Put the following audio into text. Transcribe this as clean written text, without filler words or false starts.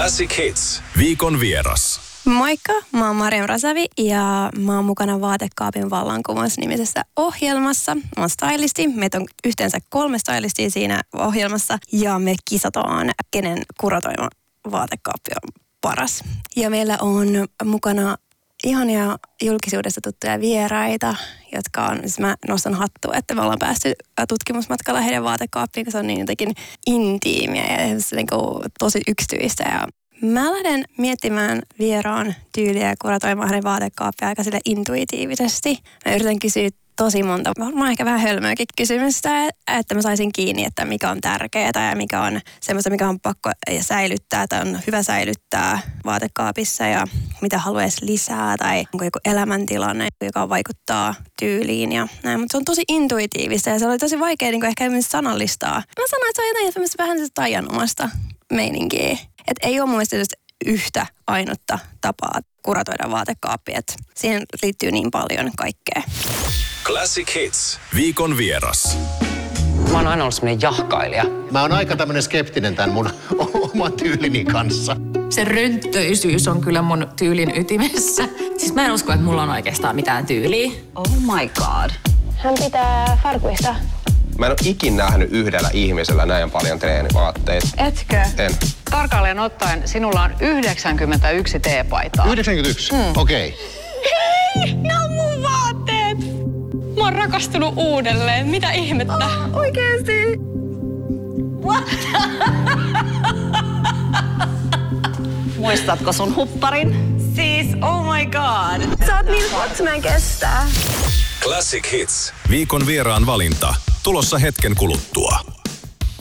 Classic Hits. Viikon vieras. Moikka, mä oon Mariam Rasavi ja mä oon mukana Vaatekaapin vallankumous-nimisessä ohjelmassa. Mä oon stylisti, meitä on yhteensä 3 stylistia siinä ohjelmassa ja me kisataan, kenen kuratoima vaatekaappi on paras. Ja meillä on mukana ihania julkisuudesta tuttuja vieraita, jotka on, siis mä nostan hattua, että me ollaan päästy tutkimusmatkalla heidän vaatekaappiin, kun se on niin jotenkin intiimiä ja se niin tosi yksityistä. Ja mä lähden miettimään vieraan tyyliä ja kuratoimaan hänen vaatekaappia aika sille intuitiivisesti. Mä yritän kysyä tosi monta, varmaan ehkä vähän hölmöäkin kysymystä, että mä saisin kiinni, että mikä on tärkeää ja mikä on semmoista, mikä on pakko säilyttää tai on hyvä säilyttää vaatekaapissa ja mitä haluaisi lisää tai onko joku elämäntilanne, joka vaikuttaa tyyliin ja näin. Mutta se on tosi intuitiivista ja se oli tosi vaikea niin ehkä sanallistaa. Mä sanoin, että se on jotain vähän taianomasta meininkiä. Että ei ole mun mielestä yhtä ainutta tapaa kuratoida vaatekaappia. Siihen liittyy niin paljon kaikkea. Classic Hits. Viikon vieras. Mä oon aina ollut semmonen jahkailija. Mä oon aika tämmönen skeptinen tämän mun oman tyylini kanssa. Se rönttöisyys on kyllä mun tyylin ytimessä. Siis mä en usko, että mulla on oikeastaan mitään tyyliä. Oh my god. Hän pitää farkuista. Mä en ole ikin nähnyt yhdellä ihmisellä näin paljon treenivaatteita. Etkö? En. Tarkalleen ottaen sinulla on 91 teepaitaa. 91? Okei. Hei, nämä on mun vaatteet! Mä oon rakastunut uudelleen. Mitä ihmettä? Oikeesti? What? Muistatko sun hupparin? Siis, oh my god. Sä oot niin hot, mä en kestä. Classic Hits. Viikon vieraan valinta. Tulossa hetken kuluttua.